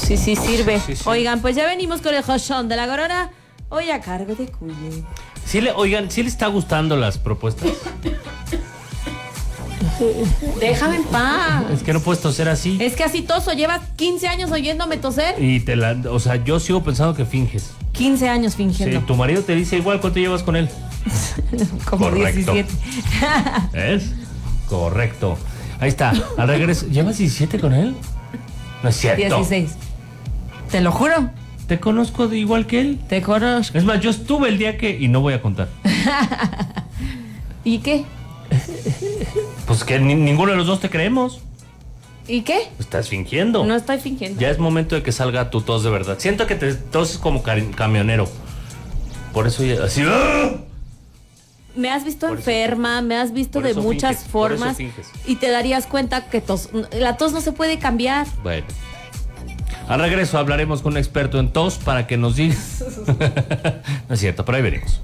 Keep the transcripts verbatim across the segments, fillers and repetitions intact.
Sí, sí, sirve. Sí, sí. Oigan, pues ya venimos con el joshón de la corona. Hoy a cargo de Cuye. Sí le, oigan, ¿sí le está gustando las propuestas? Déjame en paz. Es que no puedes toser así. Es que así toso. Llevas quince años oyéndome toser. Y te la, o sea, yo sigo pensando que finges. quince años fingiendo. Sí, tu marido te dice igual, ¿cuánto llevas con él? Como Correcto. diecisiete. ¿Es? Correcto. Ahí está, al regreso. ¿Llevas diecisiete con él? No es cierto. dieciséis. Te lo juro. ¿Te conozco de igual que él? Te conozco. Es más, yo estuve el día que... Y no voy a contar. ¿Y qué? Pues que ni, ninguno de los dos te creemos. ¿Y qué? Estás fingiendo. No estoy fingiendo. Ya es momento de que salga tu tos de verdad. Siento que te toses como cari- camionero. Por eso ya, así... ¡ah! Me has visto Por eso- enferma, me has visto por de eso muchas finges, por eso formas finges. y te darías cuenta que tos, la tos no se puede cambiar. Bueno. Al regreso hablaremos con un experto en tos para que nos diga... No es cierto, pero ahí veremos.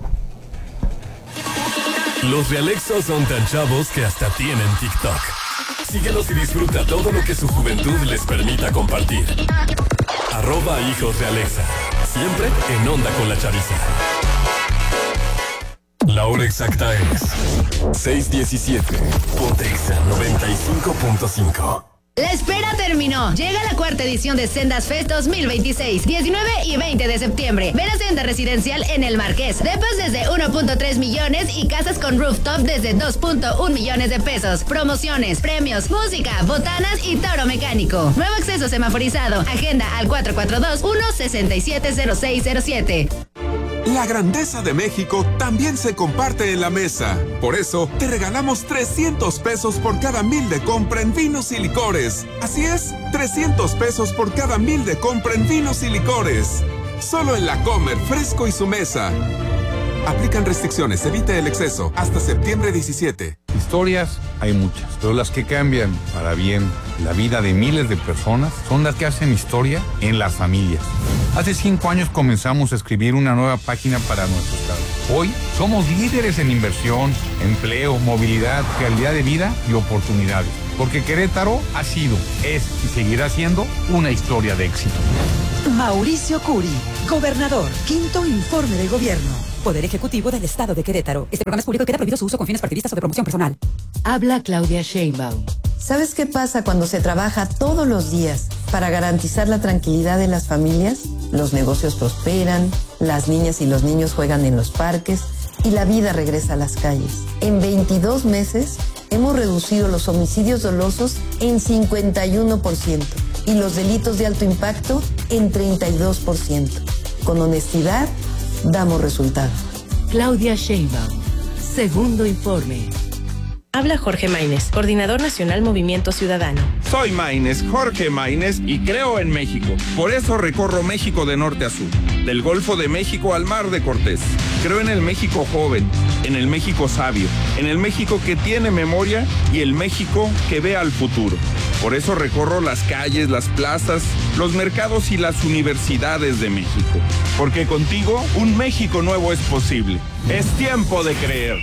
Los Realexos son tan chavos que hasta tienen TikTok. Síguelos y disfruta todo lo que su juventud les permita compartir. Arroba Hijos de Alexa. Siempre en onda con la chaviza. La hora exacta es seis diecisiete. Pontexa noventa y cinco punto cinco. La espera terminó. Llega la cuarta edición de Sendas Fest dos mil veintiséis, diecinueve y veinte de septiembre. Ven a Senda Residencial en El Marqués. Depas desde uno punto tres millones y casas con rooftop desde dos punto uno millones de pesos. Promociones, premios, música, botanas y toro mecánico. Nuevo acceso semaforizado. Agenda al cuatro cuatro dos, uno seis siete cero seis cero siete. La grandeza de México también se comparte en la mesa. Por eso, te regalamos trescientos pesos por cada mil de compra en vinos y licores. Así es, trescientos pesos por cada mil de compra en vinos y licores. Solo en La Comer, Fresco y Su Mesa. Aplican restricciones, evite el exceso. Hasta septiembre diecisiete. Historias hay muchas, pero las que cambian para bien la vida de miles de personas son las que hacen historia en las familias. Hace cinco años comenzamos a escribir una nueva página para nuestro estado. Hoy somos líderes en inversión, empleo, movilidad, calidad de vida y oportunidades. Porque Querétaro ha sido, es y seguirá siendo una historia de éxito. Mauricio Curi, gobernador, quinto informe de gobierno. Poder Ejecutivo del Estado de Querétaro. Este programa es público y queda prohibido su uso con fines partidistas o de promoción personal. Habla Claudia Sheinbaum. ¿Sabes qué pasa cuando se trabaja todos los días para garantizar la tranquilidad de las familias? Los negocios prosperan, las niñas y los niños juegan en los parques y la vida regresa a las calles. En veintidós meses hemos reducido los homicidios dolosos en cincuenta y uno por ciento y los delitos de alto impacto en treinta y dos por ciento. Con honestidad, damos resultados. Claudia Sheinbaum. Segundo informe. Habla Jorge Maínez, coordinador nacional Movimiento Ciudadano. Soy Maínez, Jorge Maínez, y creo en México. Por eso recorro México de norte a sur, del Golfo de México al Mar de Cortés. Creo en el México joven, en el México sabio, en el México que tiene memoria y el México que ve al futuro. Por eso recorro las calles, las plazas, los mercados y las universidades de México. Porque contigo un México nuevo es posible. Es tiempo de creer.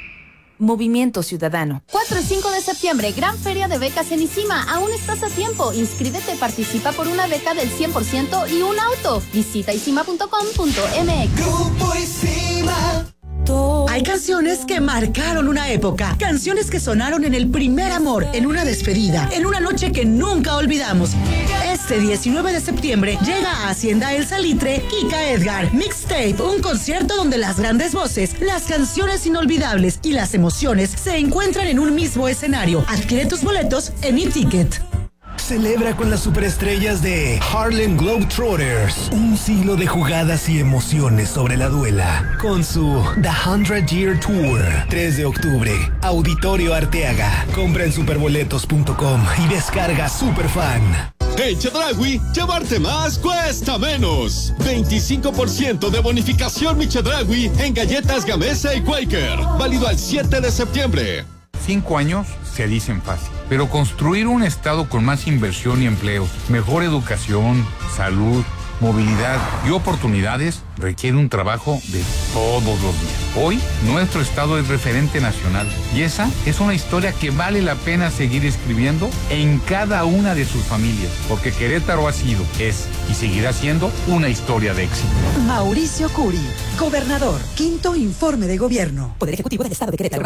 Movimiento Ciudadano. cuatro y cinco de septiembre, gran feria de becas en ICIMA. Aún estás a tiempo. Inscríbete, participa por una beca del cien por ciento y un auto. Visita icima punto com punto m x. Grupo ICIMA. Hay canciones que marcaron una época, canciones que sonaron en el primer amor, en una despedida, en una noche que nunca olvidamos. Este diecinueve de septiembre llega a Hacienda El Salitre Kika Edgar Mixtape, un concierto donde las grandes voces, las canciones inolvidables y las emociones se encuentran en un mismo escenario. Adquiere tus boletos en eTicket. Celebra con las superestrellas de Harlem Globetrotters un siglo de jugadas y emociones sobre la duela con su The hundred Year Tour. tres de octubre, Auditorio Arteaga. Compra en superboletos punto com y descarga Superfan. En Chedraui, llevarte más cuesta menos. veinticinco por ciento de bonificación mi Chedraui en galletas Gamesa y Quaker. Válido al siete de septiembre. Cinco años se dicen fácil, pero construir un estado con más inversión y empleos, mejor educación, salud, movilidad y oportunidades requiere un trabajo de todos los días. Hoy, nuestro estado es referente nacional y esa es una historia que vale la pena seguir escribiendo en cada una de sus familias, porque Querétaro ha sido, es y seguirá siendo una historia de éxito. Mauricio Curi, gobernador, quinto informe de gobierno. Poder Ejecutivo del Estado de Querétaro.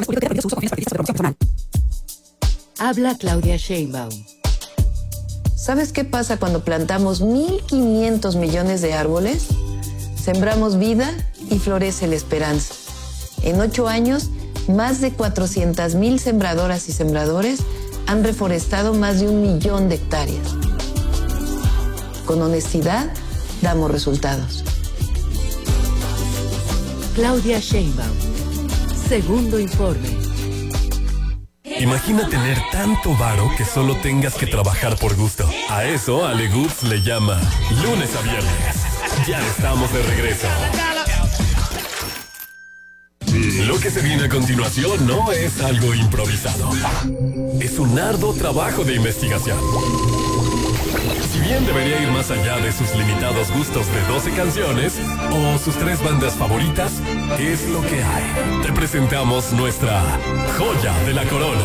Habla Claudia Sheinbaum. ¿Sabes qué pasa cuando plantamos mil quinientos millones de árboles? Sembramos vida y florece la esperanza. En ocho años, más de cuatrocientas mil sembradoras y sembradores han reforestado más de un millón de hectáreas. Con honestidad, damos resultados. Claudia Sheinbaum. Segundo informe. Imagina tener tanto varo que solo tengas que trabajar por gusto. A eso Ale Goods le llama lunes a viernes. Ya estamos de regreso. Lo que se viene a continuación no es algo improvisado. Es un arduo trabajo de investigación. Si bien debería ir más allá de sus limitados gustos de doce canciones o sus tres bandas favoritas, es lo que hay. Te presentamos nuestra joya de la corona.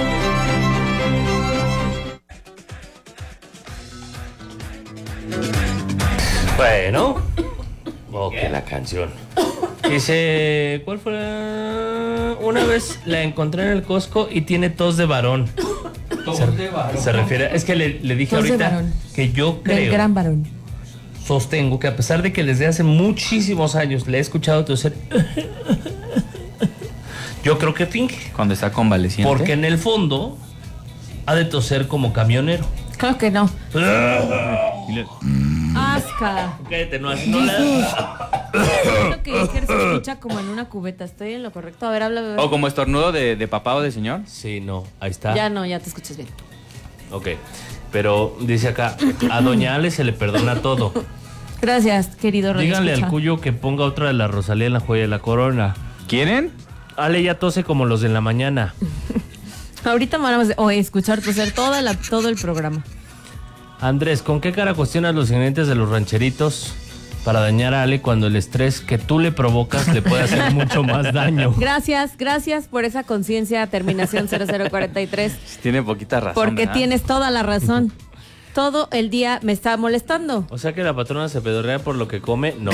Bueno, ok, la canción. Dice, ¿cuál fue? La... Una vez la encontré en el Costco y tiene tos de varón. Se, de varón. Se refiere, es que le, le dije tos ahorita que yo creo, del gran varón. Sostengo que a pesar de que desde hace muchísimos años le he escuchado toser, yo creo que finge. Cuando está convaleciente. Porque en el fondo ha de toser como camionero. Claro que no. Asca. Cállate, no, así no la... Creo que Iker se escucha como en una cubeta. ¿Estoy en lo correcto? A ver, habla, bebé. ¿O como estornudo de, de papá o de señor? Sí, no, ahí está. Ya no, ya te escuchas bien. Ok, pero dice acá, a doña Ale se le perdona todo. Gracias, querido Radio Díganle Escucha. al Cuyo que ponga otra de la Rosalía en la joya de la corona. ¿Quieren? Ale ya tose como los de la mañana. Ahorita vamos a escuchar toser toda la, todo el programa. Andrés, ¿con qué cara cuestionas los ingredientes de los rancheritos para dañar a Ale cuando el estrés que tú le provocas le puede hacer mucho más daño? Gracias, gracias por esa conciencia, terminación cero cero cuarenta y tres. Tiene poquita razón. Porque ¿verdad? tienes toda la razón. Todo el día me está molestando. O sea que la patrona se pedorrea por lo que come, no.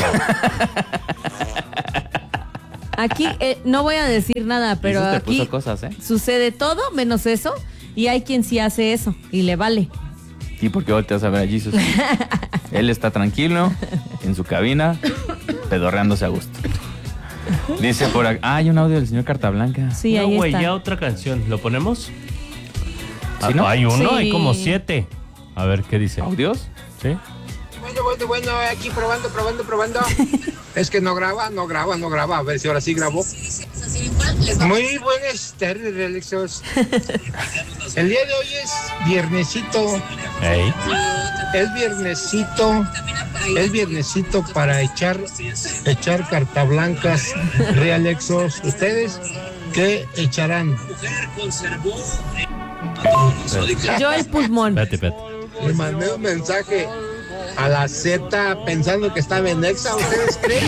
Aquí eh, no voy a decir nada, pero te aquí puso cosas, ¿eh? sucede todo menos eso y hay quien sí hace eso y le vale. ¿Y por qué volteas a ver a Jesus? Él está tranquilo, en su cabina, pedorreándose a gusto. Dice por acá, ah, hay un audio del señor Cartablanca. Sí, no, ahí güey, está. ya otra canción. ¿Lo ponemos? ¿Sí, no? Hay uno, Sí. hay como siete. A ver, ¿qué dice? ¿Audios? Sí. Bueno, bueno, bueno, aquí probando, probando, probando. Es que no graba, no graba, no graba. A ver si ahora sí grabó. Muy buenas tardes, Alexos. El día de hoy es viernesito. Hey. Es viernesito. Es viernesito para echar, echar cartablancas, Realexos. ¿Ustedes qué echarán? Yo el pulmón. Espérate, espérate. Le mandé un mensaje a la Z pensando que estaba en Exa. ¿Ustedes creen?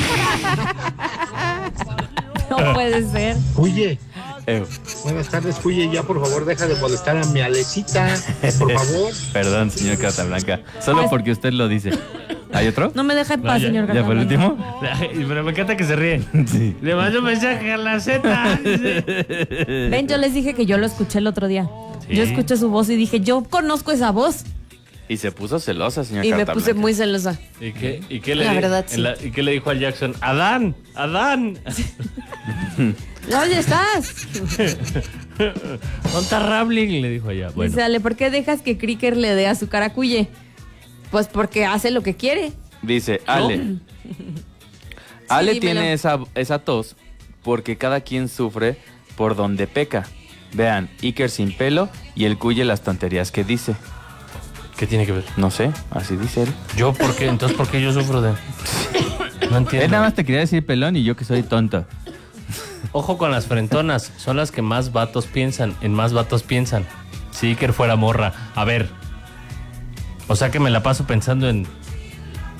No puede ser. Oye, Eh, buenas tardes, Cuye. Ya, por favor, deja de molestar a mi Alecita, por favor. Perdón, señor Cartablanca. Solo porque usted lo dice. ¿Hay otro? No me deja en paz, No, ya- señor ¿Ya fue el Cartablanca. último? Pero me encanta que se ríen. Sí. Le mando un mensaje a la Z. Ven, yo les dije que yo lo escuché el otro día. Sí. Yo escuché su voz y dije, yo conozco esa voz. Y se puso celosa, señor Y me Cartablanca. puse muy celosa. ¿Y qué, y qué le La di- verdad, en sí. la- ¿Y qué le dijo al Jackson? ¡Adán! ¡Adán! ¿Dónde estás? ¿Dónde está Rabling? Le dijo allá. Bueno, Dice Ale, ¿por qué dejas que Cricker le dé azúcar a Cuye? Pues porque hace lo que quiere. Dice, Ale. Ale Sí, tiene dímelo. esa, esa tos porque cada quien sufre por donde peca. Vean, Iker sin pelo y el Cuye las tonterías que dice. ¿qué tiene que ver? No sé, así dice él. ¿Yo por qué? Entonces, ¿por qué yo sufro de...? No Él entiendo. nada más te quería decir pelón y yo que soy tonto. Ojo con las frentonas. Son las que más vatos piensan. En más vatos piensan. Si Iker fuera morra. A ver. O sea que me la paso pensando en...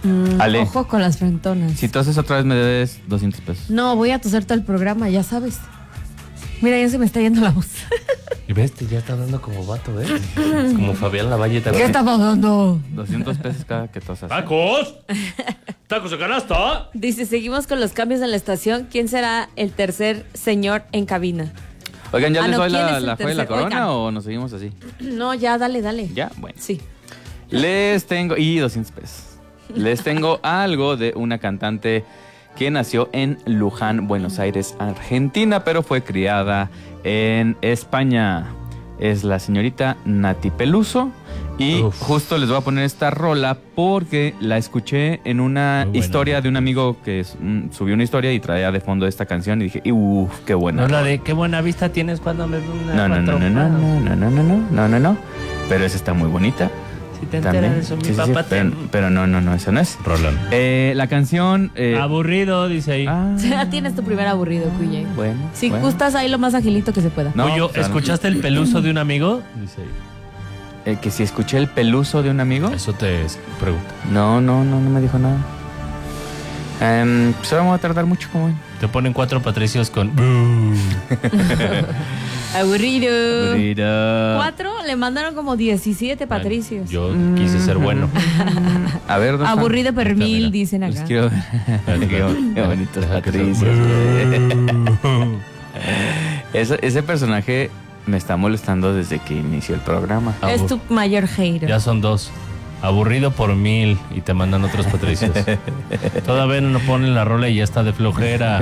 Mm, Ale. Ojo con las frentonas. Si toses otra vez me debes doscientos pesos. No, voy a toser todo el programa, ya sabes. Mira, ya se me está yendo la voz. Y ves, ya está dando como vato, ¿ves? Como Fabián Lavalle. ¿Qué está pasando? doscientos pesos cada que tosas. ¡Tacos! ¡Tacos de canasta! Dice, seguimos con los cambios en la estación. ¿Quién será el tercer señor en cabina? Oigan, ¿ya Ah, les no, doy ¿quién la, es el la joya de la tercer? corona Oigan. o nos seguimos así? No, ya, dale, dale. ¿Ya? Bueno. Sí. Les tengo... Y doscientos pesos. Les tengo algo de una cantante que nació en Luján, Buenos Aires, Argentina, pero fue criada en España. Es la señorita Nati Peluso. Y Uf. justo les voy a poner esta rola porque la escuché en una historia de un amigo que es, mm, subió una historia y traía de fondo esta canción y dije, uff, qué buena. No, la de qué buena vista tienes cuando me... No, no, no, no, no, no, no, no, no, no, no, no. Pero esa está muy bonita. Si te enteras de eso, mi sí, papá sí, te... pero, pero no, no, no, eso no es. Rolón. Eh, la canción... Eh, Aburrido, dice ahí. Ah, Ya tienes tu primer aburrido, Cuye. bueno. Si bueno. gustas ahí lo más agilito que se pueda. No, Cuyo, o sea, ¿escuchaste el peluso de un amigo? Dice ahí. Eh, que si escuché el peluso de un amigo. Eso te pregunto. No, no, no, no me dijo nada. Um, pues ahora vamos a tardar mucho como ven. Te ponen cuatro patricios con... Aburrido. Aburrido. Cuatro, le mandaron como diecisiete patricios. Yo quise ser bueno. A ver, ¿dónde Aburrido están? pernil, dicen acá. Los quiero ver. qué, qué bonitos patricios. Ese, ese personaje me está molestando desde que inició el programa. Es tu mayor hater. Ya son dos. Aburrido por mil y te mandan otros patricios. Todavía no ponen la rola y ya está de flojera.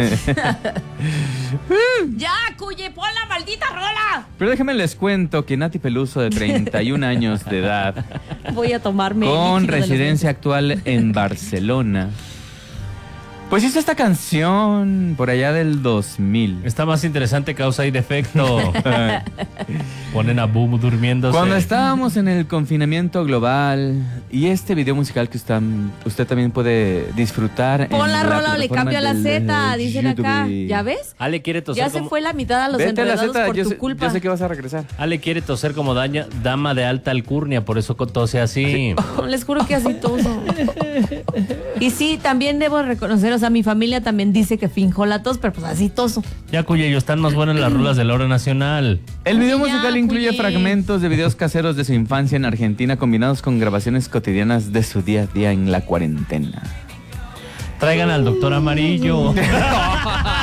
Ya, Cuye, pon la maldita rola. Pero déjenme les cuento que Nati Peluso, de treinta y un años de edad, Voy a tomarme con líquido de los residencia actual en Barcelona, pues hizo esta canción por allá del dos mil. Está más interesante causa y defecto. Ponen a Boom durmiéndose. Cuando estábamos en el confinamiento global y este video musical que usted, usted también puede disfrutar. Pon en la rola o le plataforma cambio la del Z, dicen YouTube. acá. ¿Ya ves? Ale quiere toser Ya como... se fue la mitad a los Vete a la enredados Z, por yo, tu sé, culpa. yo sé que vas a regresar. Ale quiere toser como daña, dama de alta alcurnia, por eso tose así. Les juro que así toso. Y sí, también debo reconocer, o sea, mi familia también dice que finjo la tos, pero pues así toso. Ya, Cuye, están más buenas las rolas de la hora nacional. El video Ya, musical incluye Cuyi. fragmentos de videos caseros de su infancia en Argentina combinados con grabaciones cotidianas de su día a día en la cuarentena. Traigan al doctor Amarillo.